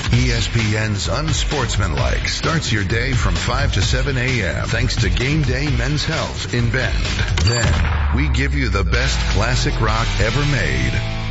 ESPN's Unsportsmanlike starts your day from 5 to 7 a.m. thanks to Game Day Men's Health in Bend. Then, we give you the best classic rock ever made.